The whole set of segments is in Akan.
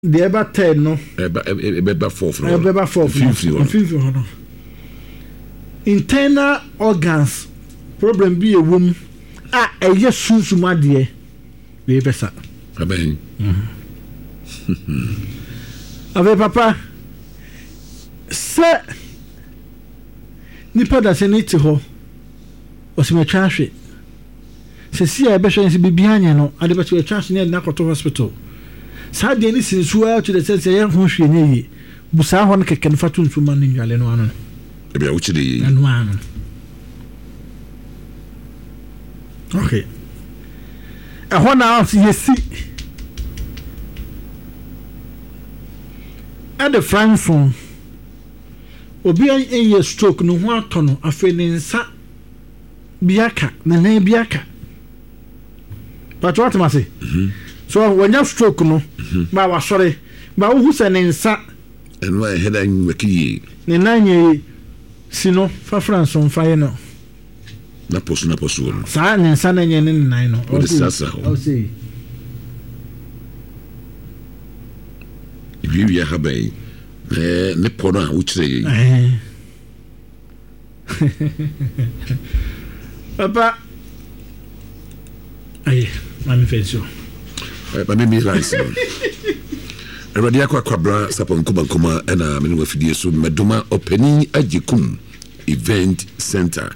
the eba 10 no eba 4 from eba 4 from internal organs problem be a womb eye sunsuma de we besa aben ave papa se nipa da se ni ti ho osimetwa hwe se si a be hwe nsi bibia anya no ade be twa hwe ne na koto hospital sa de ni sinsuwa to the sense ye ho hwe ne yi busa ho ne keken fatu nsuma ne nwale no ano e be uchi de anu ano okay ho na yesi at the Frankfurt obi an stroke no ho atono afi ne nsa biaka na na biaka but what must say so when you stroke no ba wa sore ba wo se ne nsa and why head and weki ne nanye sino fa France on fire no na posu sa ne nsa na nye ne nan no o sasa o say if you have a ne pona uchre papa ay manifesto ba me rice Eradi akwa kwabra sapon kubankoma na me no afidie so medoma opening ajekum event center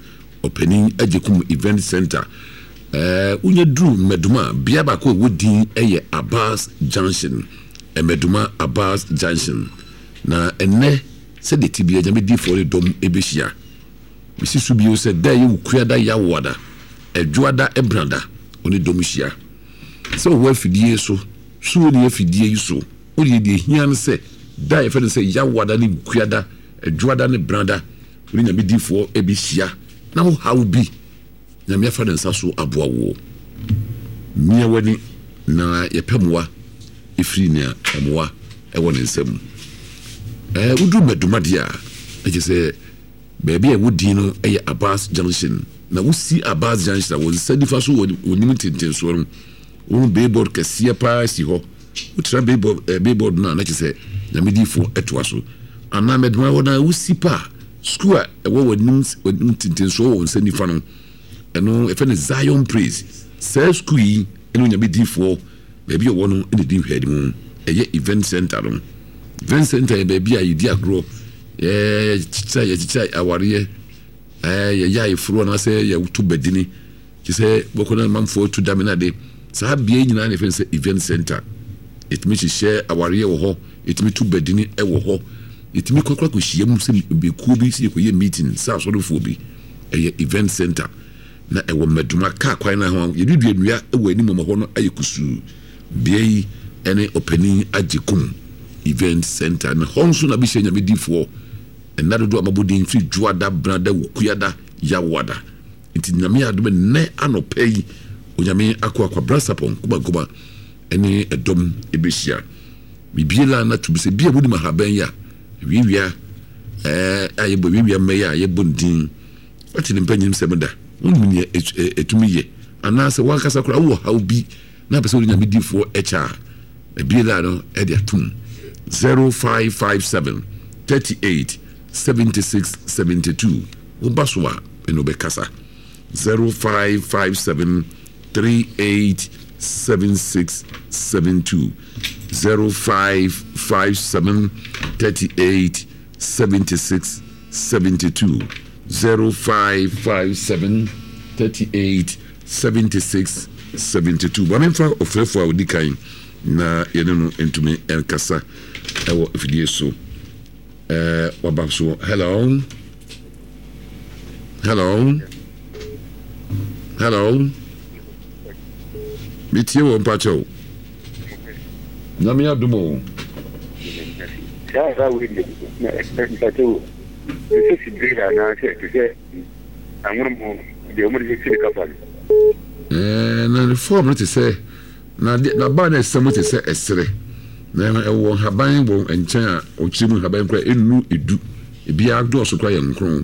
unye dru medoma bia ba ko wodin eye Abbas Junction medoma Abbas Junction na enne se de tibia jame di for dom ebehia misi subio se da ye ukuada ya wada edwoada ebranda oni dom hia so wo afidie so ni afidie yuso odi de hia se da ye fe se ya wada ni ukuada edwoada ne branda oni nyame di for ebehia na ho how bi nyame afa den saso aboa wo mia wani na ye pemwa ifri ne amwa ewo ne nsam udu meduma dia eje se baby e wodi no eye Abbas Junction na wusi Abbas Junction wo sadi fa so woni tintin so ro wo billboard kase pa si ho utra billboard na je se na medifo etwa so ana meduma wona wusi pa school e wo woni tintin so wo sadi fa no eno e fe ne Zion Praise say school yi eno nya medifo baby wo no e di hwedi mu eye event center no Vincent baby ayidi agro chicha awariye ya ifuro na se ya utu bedini ki se bokona mamfo tu damina de sa bia nyina na fense event center etimi share awariye wo ho etimi tu bedini e wo ho etimi kokora ko hie mu se be ku bi se ko ye meeting sa so do fo bi event center na e wo meduma ka kwan na ho ye duduanua e wo ani mo ho no ayekusu bia yi ene opening ajikum event center na honso na bi shenya medifo enado do amabodi free juada brada wukuyada ya wada nti nyame adome ne anopai onyame akwa brasapon kuba ene edom ebehia bibiela na tubise bia bodi mahaban ya wiwia ayebo wiwia meya ayebo ndin ati ne mpanyim semda onmunie etumiye anase wankasa kura wo hawbi na pese onyame difo echa biela no e dia tum 0557 38 76 72 Ubaswa enobekasa 0557 38 76 72 0557 38 76 72 0557 38 76 72 Bamemfa ofrefo awdikan na yeneno entumi enkasa ewo video so wababso hello mitie wo mpacho na mi adumo ya we na expectative this is data na se amurmo de umur je se kafa na reform to say na ba na esemo te se esere na ewo haban bo enchen a ochimu haban kwa enu edu ebia do so kwa yankron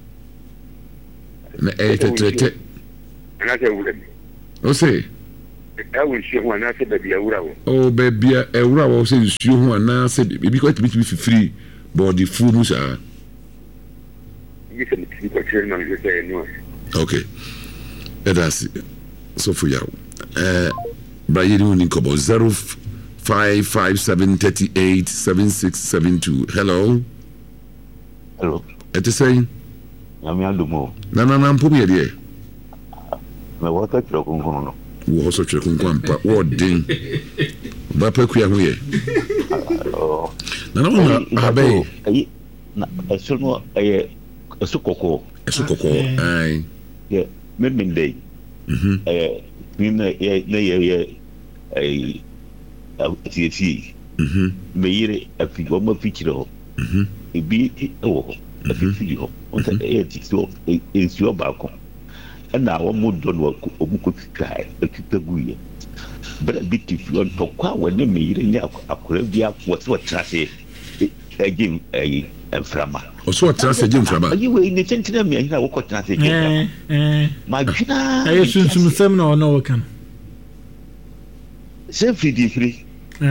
na tetrete na se wule o se I will show one after the Biaura. Oh, baby, a row says you one now said, because to be free, but the fools are. You can keep a chairman, you say no. Okay. That's so for you. Brian Unikobo 0557387672. Hello. Hello. It is saying, I'm Yadumo. Nana Pumia, dear. My water Chokungono. Who also check on what ding. Bapaquia. Oh, Nana, Abbey. I still know a Sukoko. A Sukoko. Aye. Yeah, Midday. A TC. May a figure feature. It be a video on the is your balcony. And now one more don't work or could sky a kitagui. But a bit if you want to call when they made in a Korea, what's what Tracy again a frama. Or so Tracy Jim Frama. You were in the tension of me, I know what Tracy. My goodness, I assume some seminar or no can. Selfie different.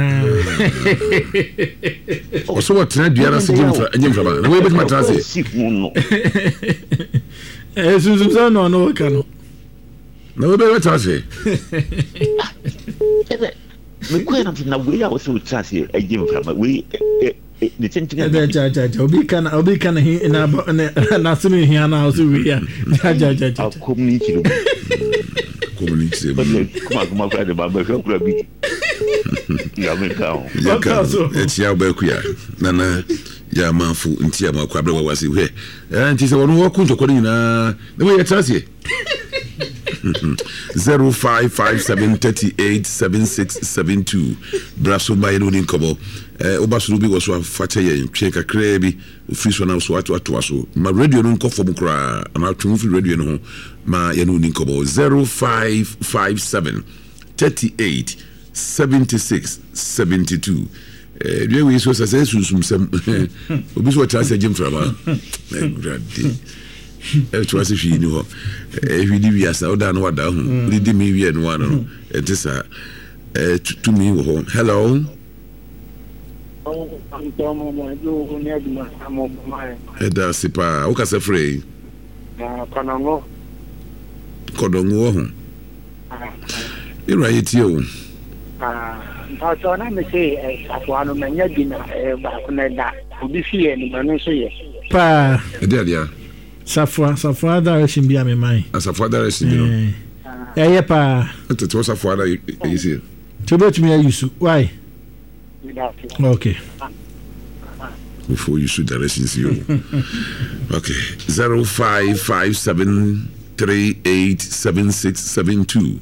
Or so what trend the other Jim Frama. The way with my Tracy. I assume some son or no can. No, better Tracy. The queen of the way I was so Tracy, a Jim Frama. We the tension of the judge. I'll be can here in a nothing here now. So we are judge. I'll communicate. Community. Come on, Baba. It's Yabakuya. Nana Yamafu and Tiama Quabra was here. And she's one walk to Corina. The way I trust you. 0557387672. Brasso by Lunin Cobo. Obasubi was one fatay and check a crabby, fish one house what was so. My radio don't come from cry, and I'll turn radio no. My Yanunin Cobo 0557387672. We wish was a sense some obis what I said Jim Frama. It was if you knew if you did as out down what down, did me and one. It is to me home. Hello. Eda sipa o ka se free Konongo hon ira yeti o so na me say afwano manya gina ba ko na da obi fie ni manu so ye pa dia safwa direction bi am mai safwa direction bi no yeah pa to safwa da yesi to bet me use why okay before you should directions you okay 0557387672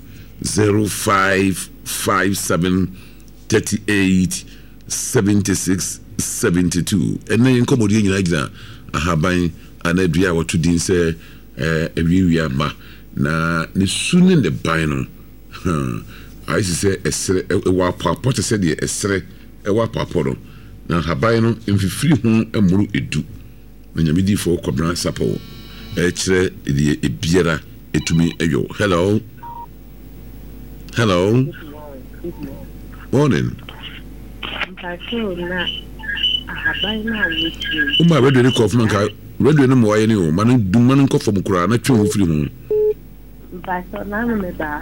0557387672 and then komodi nyina gina ahaban anadua wato din se ewiwia ma na ne sunu ne ban no I say esre ewa papo te se de esre ewa papo no na haban no mfifiri hu emuru edu na nyamedi fo kwabran sapo kire de ebiera etumi eyo hello morning uma radio ni kof man ka radio ni mo waye ni o man dum man ko fo mukura na twe ho firi hu Baso na me ba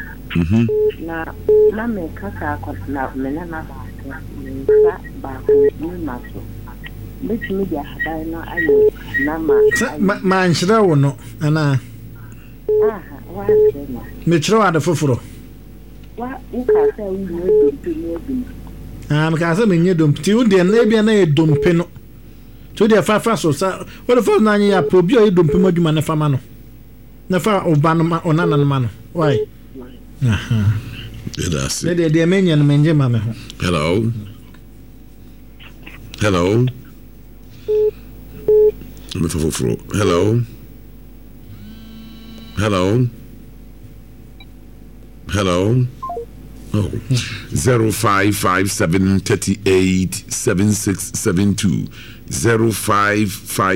na me kaka kwa na me na ba ko ni maso bit me dia habai na ayo na ma nshira wo no ana wa sema me chiro ada foforo wa uka sa wi no do me ka sa me nye dom ti unde na bia na e dompe no to dia fa so sa wo fo na nya probi o e dompe maduma na fa ma no na fa obano onana no ma no why that's it de menyan menje ma me ho hello me foforo hello 0557387672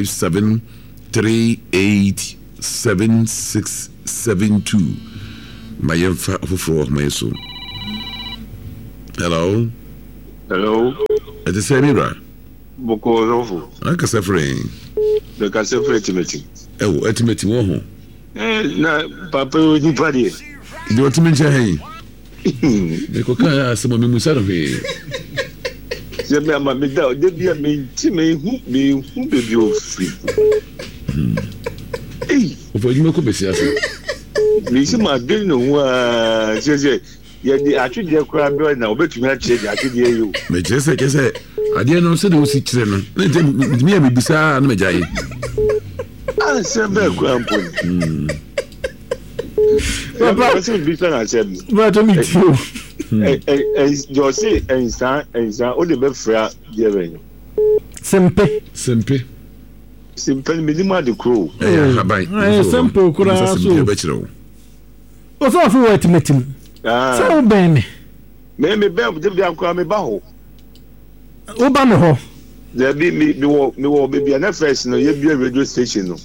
0557387672 ma yɛmfa ɔfoforɔ wɔ ma yɛ so. Hello. Ɛte sɛ mi bra. Boko Rofo. Akasa frɛ. The kasa frɛ Timothy. Ɛwɔ Timothy wɔ ho. Na papa ni padi. De o Timothy hɛn. De ko kan asɛm me musa no hwee. Sɛ me ama me da de bia me ti me hu bebi o free. O fo adwuma ko besi ase. Me si ma de no ho a sɛ yɛde atwedeɛ koraa bɛ na wobɛtumi akyerɛ de atwedeɛ yi o. Mekyerɛ sɛ adeɛ no sɛ de wosi kyerɛ no na nti metumi a mebisaa na megyae. Asɛ bɛɛ koraa mpo papa sɛ bisa na asɛm Bato mi tio. Jɔse ɛnsan wode bɛfrɛ deɛ bɛnyɛ Sempe no menim ade kuro ɛyɛ haban. Sempe koraa so. Bɛkyerɛ wo. O so afu wɔ timetim. Sɛ wo bɛn me. Me bɛn de bia koraa me ba ho. Wo ba me ho. There be me wɔ baby na first no ye bia radio station no.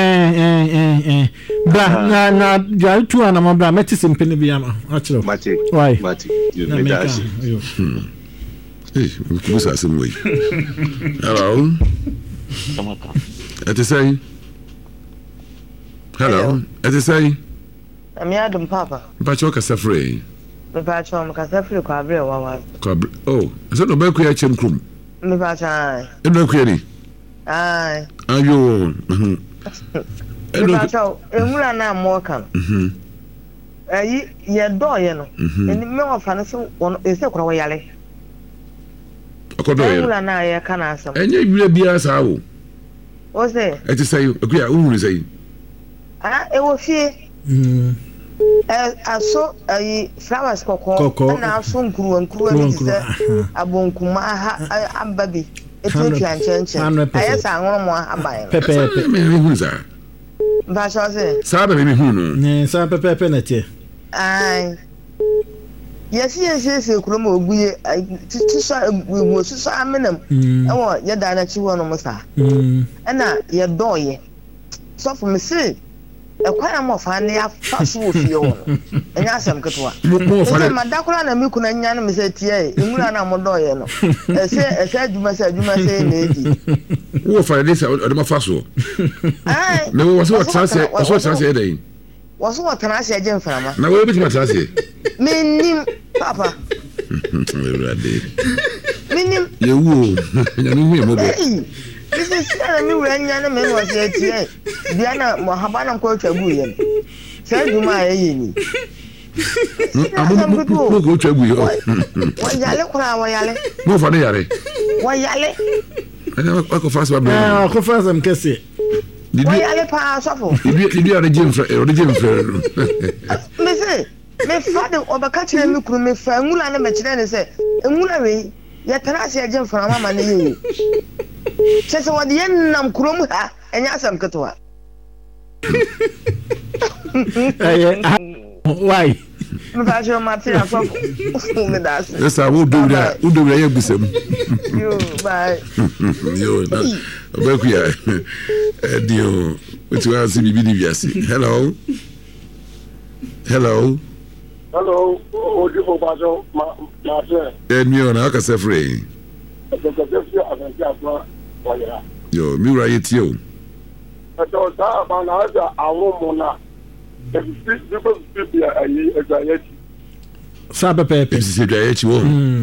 Bra na jari tu ana ma bra meti Sempe ne bia ma. Achiro. Mate. Why? Mate. You me dash. We can use some way. Hello. At the say. Hello. At the say. Ami Adam Papa. Pacho Casafre. Me pacho am Casafre kwa bre wawa. Oh, is that no back here chem krum? Me pacho ai. E no kweri. Ai. Ayo. Me pacho emura na mo kan. Ayi ye do ye no. Eni me wo fa no so wono ese kura wo yale. Akodo ye. Emura na ye kan asam. Enye wire bia sa wo. O se. E ti say akuya uhuru say. E wo fie. Aso ayi flowers koko na aso nkuru ni se abonkuma ha ambabi etu anchenche ayesa anworo mo abaye pepe me hu za ba so se sa ba me hu no ne sa pepe na tie ai yesi kuro mo oguye ti so wo so amenam ewo ye da na chi wo no mo sa na ye doye so for me see ekwana mo fa ne afa so ofie wo enya asem ketwa mo fa ma dakora na mi kuna nya no me se tie enwura na mo do ye no ese adwuma se na edi wo fa de se o de ma fa so ai me wo so transe dey wo so transe je mframa na wo bi ma transe me nim papa me nim ye wo nya no hu mo bo this is mi wanya na me no se tie bia na mo haba na ko twagu ye se duma ye ni amu ko twagu ye wa yale kura wa yale mo fa de yare wa yale ana ko fa so ba ko fa sam kese wa yale pa sofo ibi ara jemfra me se me fa de obaka kire mi kuru me fa ngula na me kire ne se ngula we ya tara se jemfra mama ne ye Chese wadi nam kurom ha enya asam ketwa. Why? Me ba jo mate afọ. Me das. Yes, I will do that. U do ya gusem. Yo, bye. Yo, na. Obeku ya. Dio, what you ask me bi biase. Hello. Hello, Oji for Bajo, ma se. Mi ona aka se free. Yo, mi ra yeti o. Eto sa ba na aja awo na. Because people are excited. Sa pepe. Si se dwa yeti wo.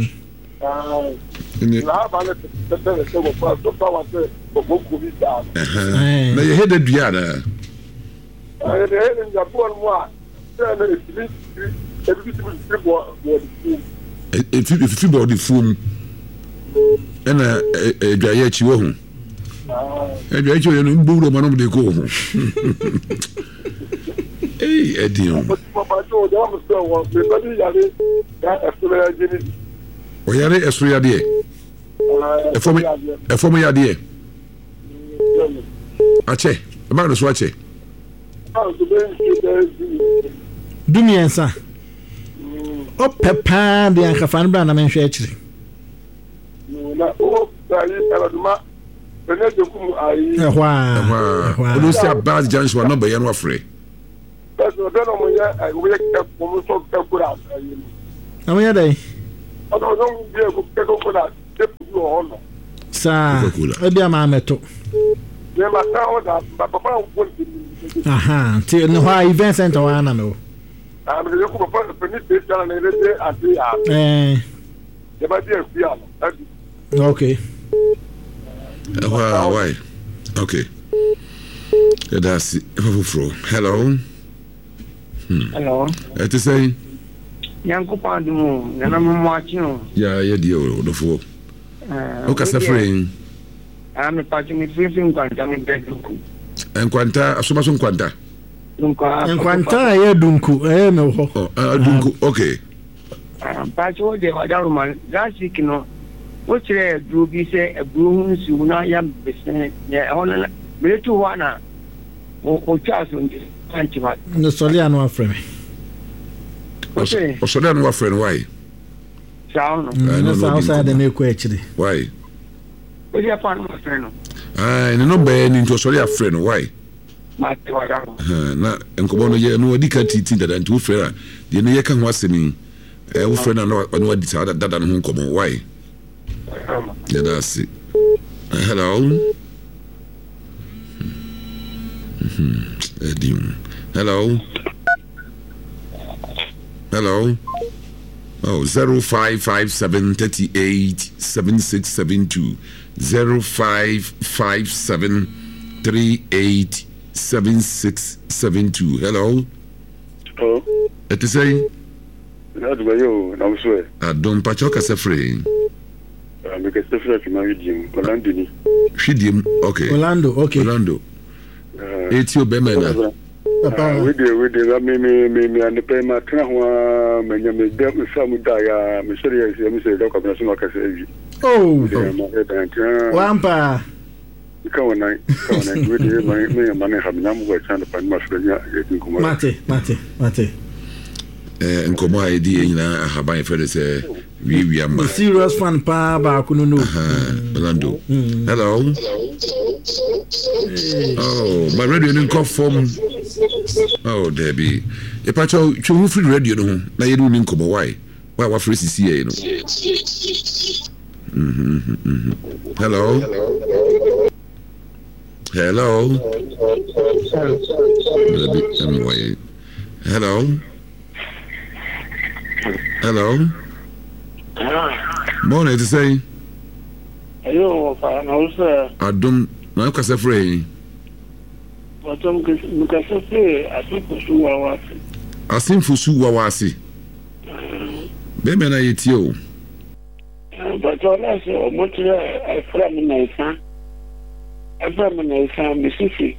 Na ba na tete se go pa so pa wa se go ku bi da. Na ye heda dua na. De he ya bo mo a. Se na If you body foam and a dry yet you won't. And you actually don't boot of one of the go. Hey, Eddie. Oh, yeah, a free idea. A former idea. I check about the swatch. Do me answer. O pepa de ankafa bra na menhwe akire. Na o sai eladuma bene de kum ai. Olusi Abbas Johnson wa number yan wa free. That's so then we are so good at How many day? I don't be able to go for that. Sir, maybe I'm a metal. Aha, till no event center one no. I'm the local police station and okay. Why? Okay. That's it. Hello. Hello. To say, Yanko Padu, and I'm watching. Yeah, dear, the four. Okay, suffering. I'm a party with Fifin Quantum Bedroom. And Quanta, Sumasun Quanta. And Quanta, Dunku, no. Dunku, okay. Pacho de Wadarman, that's you know. What's there? Do be say a broom, Suna Yam business, yeah, on a two one or Charles on the Antimat. No Soliano friend. Okay. So then what friend, why? Sound. That's outside the new question. Why? What's your partner, friend? No bad into a friend, why? Not and come on, you know, Dicati that and two fair. The near can was singing. A friend and what decided that and home come why? Yeah, that's it. Hello. Hello. Hello. Oh, 0557 38 7672. 0557 38 7672. Hello. Oh. It is saying? That's why you know, swear. I don't patch your free. Because the first marriage, Orlando. Okay. Orlando, okay. Orlando. It's your Bemena. We did, me, and the payment. Me, some die, mysterious, Mr. Oh, Wampa. Come on, we did my money have number of Santa Mate. And come my idea in a Habai Freddy we are my serious fun, Pa Bakunu. Orlando. Hello. Oh, my radio didn't come from. Oh, Debbie. A patch of free radio, no, now you don't come away. Why, what free CCA? Hello. Hello. Hello. Hello. Morning to say. Hello, sir. I don't know because I'm afraid. But I'm because I say, I think for sure. I think for sure, Wawasi. Baby, I eat you. But all I say, what I from my son. I from my son, Mississippi.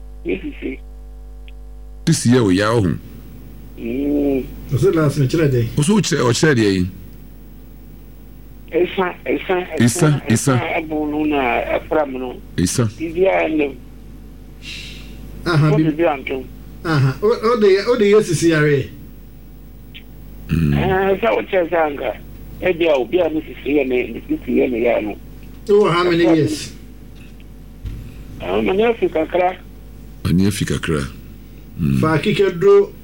This year, we are home. Was it last day? Also, or said ye? Isa. Abununa, a Framino. Isa. Oh, the yes is CRA. So what says anger? Maybe I'll be a Mrs. Oh, how many years? I'm an Africa crack. Fakika drew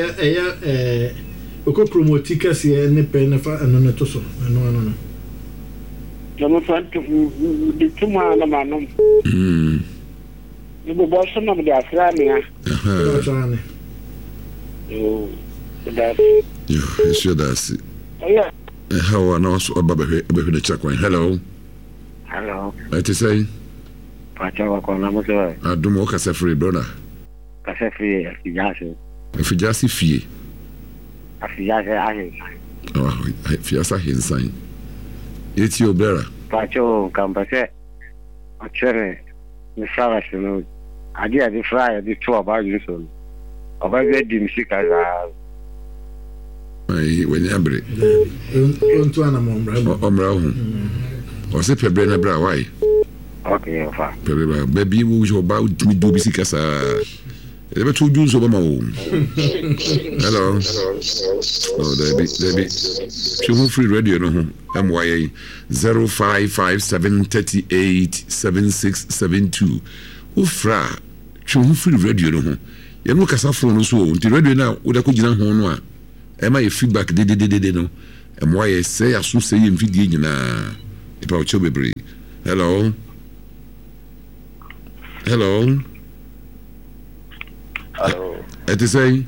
Oko promotica si any penefa and no toso. No. I'm trying to do 2 months. You will watch some of the Afrania. You sure that's it. Yeah. How I know about the check one. Hello. What you say? I don't know what's a free brother. If you just see oh, if you are inside, it's your brother. Pacho, Campase, a cherry, the Sarah, you know. I did the fry at the 2 about you soon. About the music as a when you break. Or say, Pebble, bra, why? Okay, baby, who's about me do music as a. Never told you so, Hello. Oh, Debbie. She free radio, no. MYA 0557 38 7672. Ufra, she free radio, no. you no kasa phone so nti radio na wo da ko gina ho no a e ma ye feedback de no e mo ye say aso say ye mfidie nyina e pa o cho bebre. Hello. Eti say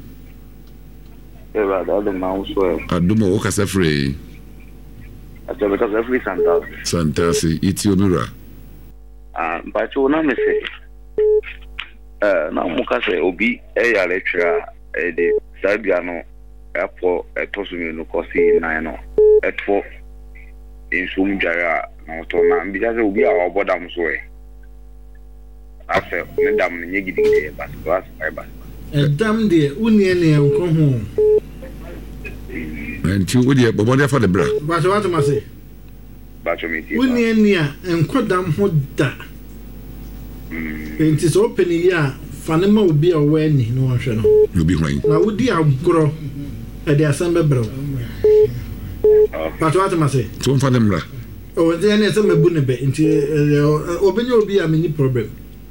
the mouse well. Adumo o kasa free. Because every Santasi Itiomira. But you know me say now Mukase Obi a lecturer the Sabiano airport at Tosumi no Cosi Nino at 4 in Sumjara no to because it will be our bottom's way. After Madame Niggy but a damn dear Union come home. And you would have body for the bra. But what am I say? Union and Quadam Hoda. It is open here. Fanema will be aware, no one shall know. You'll be right. Now, would you grow at the assembly bro? But what am I say? Don't find them. Oh, then it's a bunebe into open your be a mini problem.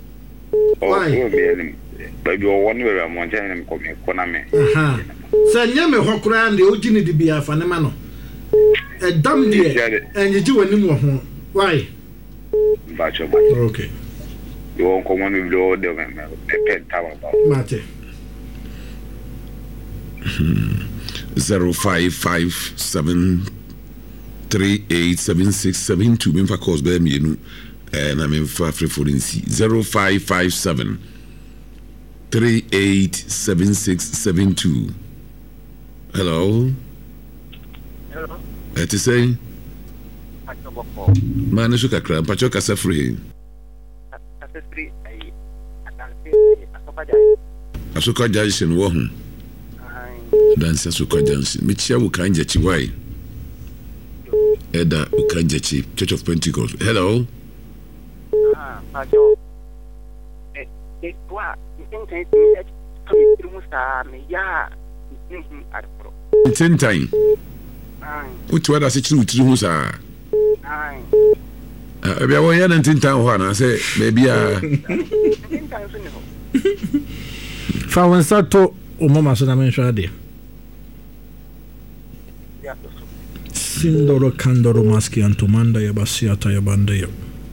Why? But you're one way I'm wanting economy. Aha. Say, Yame Hokran, the Ojini to be a Fanemano. A dumb dear, and you do any more. Why? Okay. You won't come on with the order the pet tower. Mate 0557 387672 Memphis calls by me and I'm in free for in 0557 387672. Hello. Eti say man is kakra pacho kasa free Asuka Junction wo hu dance Asuka Junction michia wo kanje chiwai Eda Ukanjechi Church of Pentecost. Hello. Pacho Ten time. What word I say to Musa? Maybe I want to town one. I say maybe Found Sato or Mama Sonamentra there. Sindoro Kandoro Maski and Tomanda Yabasiata Yabanda.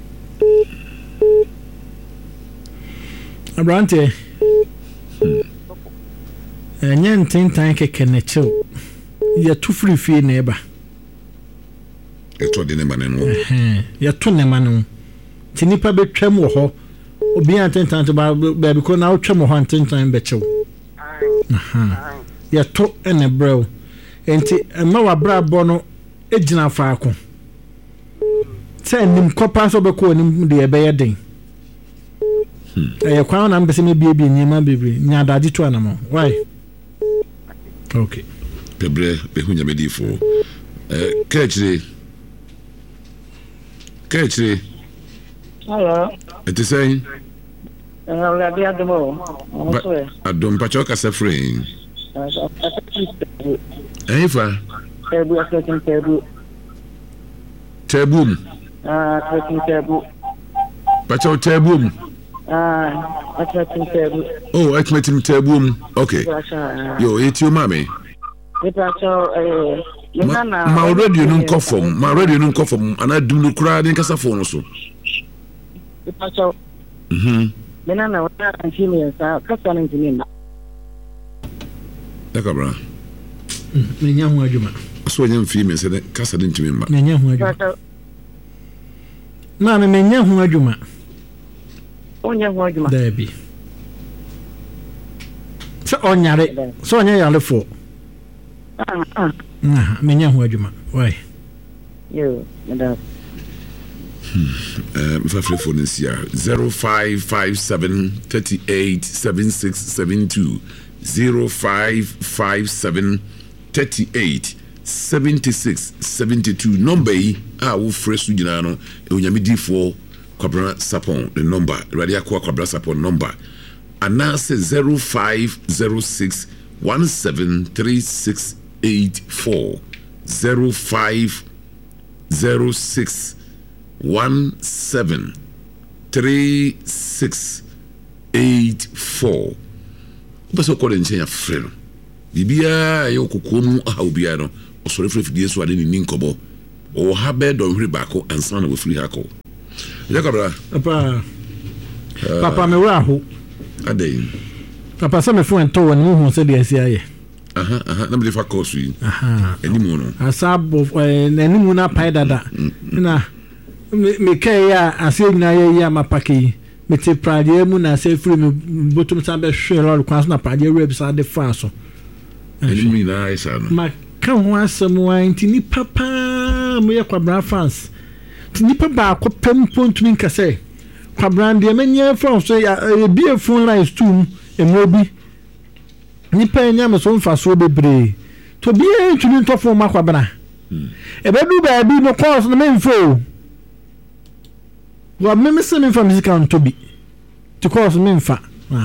Abrante. And yen tin tank can chill. You're too free neighbor. It's what the name. You're too nemanu. Tinipa be tremo ho. Obi antentan to baby because now tremo ho antentan becho. Aha. You're too and a bro. Enti ma wa bra bono ejina faako. Say nim kopa so be ko nim de e be yeden. Kwa na mbese me bie nyema bebre nya daji to anamo. Why? Okay. Bebre be hunya medifo. Kechire. Hello. It is saying Adom pacho kasa free. Efa. Tabum. Pacho tabum. Oh, I met him tabum. Okay. Yo, it's your mommy. Ma already no confirm. Ma already no confirm. And I do no cry in kasa phone so. Menana wala antini sa kasa na antini. Dakabra. Menya hu adwuma. So nyam fi me se kasa de ntimi mba. Menya hu adwuma. Na me menya hu adwuma. Onya hu adwuma. Dabi. So onyare. So onya yale fo. Menya hu adwuma. Why? Yo, madam. Mfafre phone is here 0557 387672 0557 387672 number wo fresh ujina no onyame difo kwabra sapon the number ready akwa kwabra sapon number anase 0506 173684 0506 173684 Obaso call in say freno. Bibia yo kokomu aha obia no. Osore frefidie so ade ni nkobo. O ha be don hwiri bako ansa na we free hako. Yakabra. Papa me wa ho. Ade. Papa sa me fo ento won mu hu se de asia ye. Na me fa course yi. Enimu no. Asabo enimu na pai dada. Na me kai ya asia nyina ye ya mapaki. Me te prade mu na se free me botum sa be hwe lord kwan so na prade rep sa de fa so. Enimu na isa no. Ma kan ho asem wa ntini papa mo ye kwabra fans. Tini papa ko pempo ntumi nkase. Kwabra de menye from so ya bi phone lines too emobi. Nipa nya me so mfa so bebre. To bi ntumi ntofo makwabra. Ebedu ba bi no course no memfo. Wa me se me fa music on to bi. To course memfa.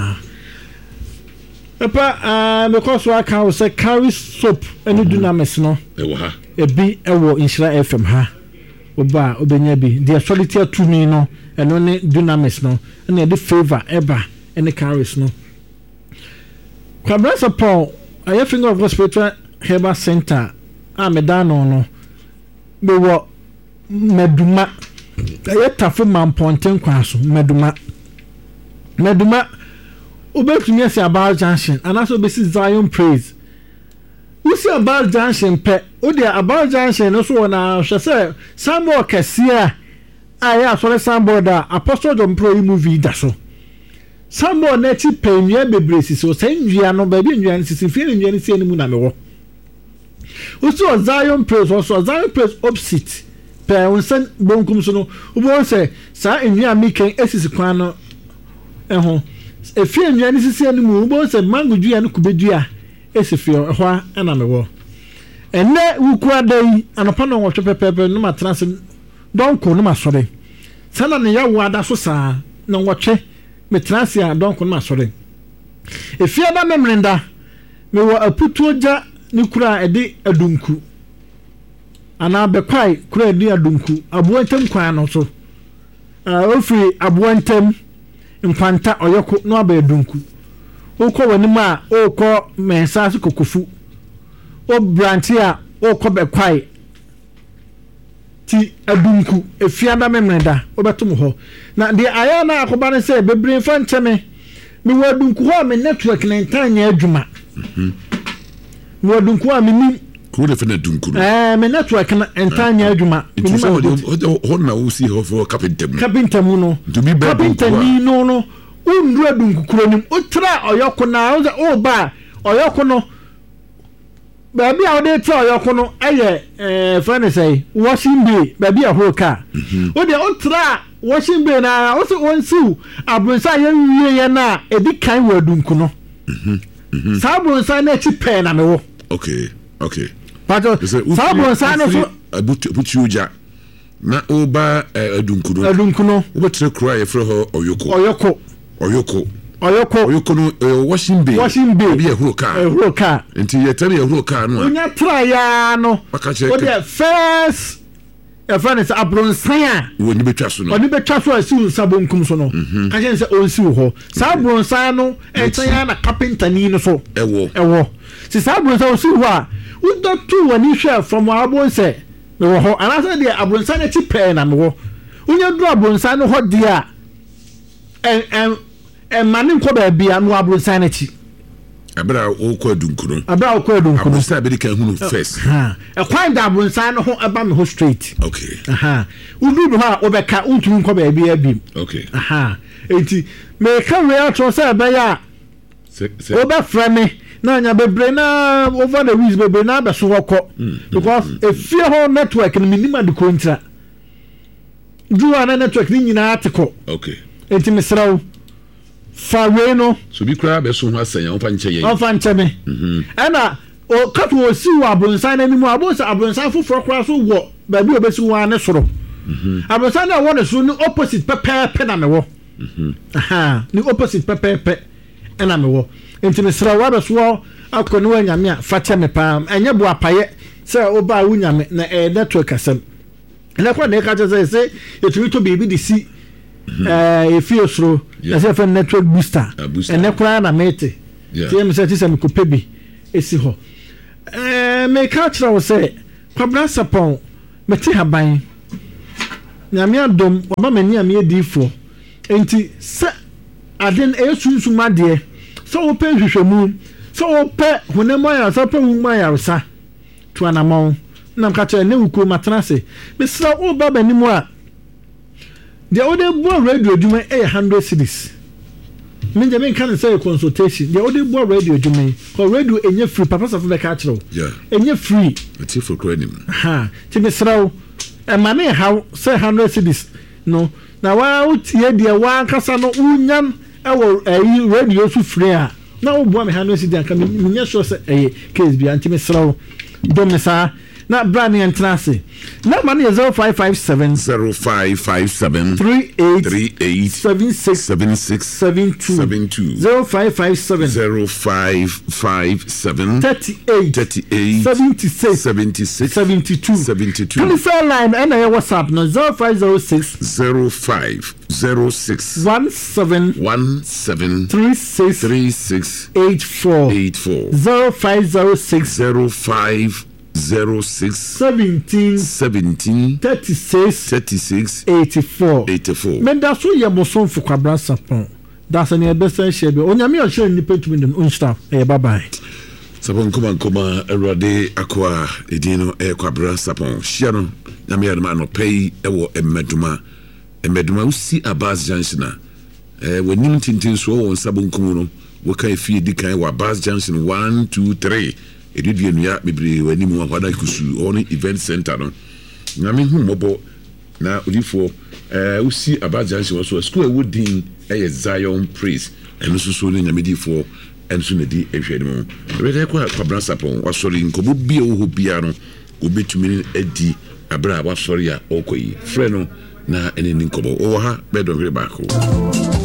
Epa because wa kan say carry soap any dunamis no. Ewo ha. Ebi ewo Inshira FM ha. Oba obenya bi. The solitaire to me no eno ne dunamis no. Na the favor eba any carries no. Kwabrasa Paul, I finger of hospital Herbal Center. Medano no. Be wo meduma. I tafu man ponten kwaso meduma. Meduma obetumi say about junction and also be Zion praise. We see about junction pe. O dey about junction no so na hwe say sambo kese a so sambo da Apostle John Pro movie da so. Sambo na ti penwia bebresi so say nwia no ba bi nwia sisi fi nwia ni se ni mu na mewo. O so Zion praise also Zion praise opposite. Pe unsen bonkum so no. Ubo say sa nwia miken esisi kwan no eho. Efi nwia ni sisi ani mu ubo say mango dua no kubedua esifi ho ana mewo. Ene wukwa dai anopa no wotwe pepepe no matranse donko no masore. Sana ne ya wada so saa na wotwe metranse a donko no masore. Efi ada memrenda me wo aputu oja ni kura ede adunku. Ana bekwai kura ede adunku abuantem kwan no so. Ofiri abuantem nkwanta oyoko no aba adunku. Okọ wani ma okọ mensasu kokofu. O brantia okọ bekwai ti adunku efiada memreda obetum ho na de aya na akoba ne se bebre fa ncheme me wadunku ho me network na ntanya adwuma wadunku a me ni ko de fe na dunku me network na ntanya adwuma me ho na wo si ho for carpenter mu no carpenter ni no undru adunku kronim otra oyoko na o ba oyoko no baby a dey tell oyoko no aye friend say washing bay baby a hoka o dey otra washing bay na o so onsiu abronsa ye wiye na edi kan wadunku no sa abronsa na chi pe na me wo okay pato sa abronsa no so abutu uja na oba adunku no o betre kura ye fro ho oyoko no washing bay be huroka enti ye tell ye huroka no onya tra ya no o dey first e friend say abronsan woni betwa so no oni betwa so asi sabonkum so no ka je say onsi ho sa abronsan no enten ya na carpenter ni no so ewo si sa abronsan onsi ho a wo do tu wani hwe from abonse me wo ho ana say dey abronsan na ti pe na me wo onya do abronsan no ho dia mani nko ba bia no abronsan na ti abra o ko adunku no abronsan be kan hunu first kwan da abronsan no ho eba me ho straight okay udu ha obeka untu nko ba bia bim okay enti me ka we atro say be ya oba frame na nya bebre na over the weeks bebre na be so hokọ because if your network ni minima de kontra duwa na network ni nyina atiko okay enti mesrawo fawe no so bi kura be so ho asanya on fa nche me ana o kato o si wa abonsan na nimu abonsan foforo kura so wo ba bi obesi wa ne soro abonsan na wo ne so ni opposite pepe na me wo ni opposite pepe na me wo enti mesra wa be so akonu wa nyame a fache me pa enye bo apaye se oba wunyame na network asem na kwa na ka se etumi to bibi di si if you through as if a network booster and nekura na mete tie me say ti say me ko pebi esi ho me ka kira wo say Kwabra Sapon meti haban na me adom waba mani ame edifo enti se aden esunsuma de so wo pe hwehwemu so wo pe honemo ya so pe huma ya sa to anamon na mka kira ne wuko matana se me sra wo baba ni mu a de ode bo radio dwuma 100 cedis me je men kan say consultation de ode bo radio dwuma ko radio enye free papa safu be ka kira enye free ati for credit ha ti me sra wo e mane how say 100 cedis no na wa utie de wa kasa no unyam e wo radio su free a na wo bo me 100 cedis aka me nya sure say case bi anti me sra wo do me sa na brand entrance na money 0557 38 76 72 0557 38 76 72 telephone line and WhatsApp no 0506 17 36 84 0506 06 17 36 84 menda so ye boson for Kwabra Sapon that's an ebesa shebe onyame o share nipa tumi dem unsta bye bye Sapon koma erade akwa edino Kwabra Sapon shia no na me yadma no pay ewo emeduma usi Abas Junction wenim tintin so won Sabon kumu no wo kan fie dikan wa Abas Junction 1 2 3 edudie nua bebre wani mu ahwada kusu on event center no na me hu mobo na odifo usi Abas Junction so school wodin Zion Praise eno so ne nyamedifo enso ne di ehwede mu rede kwa Kwabra Sapon wasori nkobo bia wo bia no obetumi edi abra wasori a okoyi frɛ no na ene nkobo o ha bedo hwere baako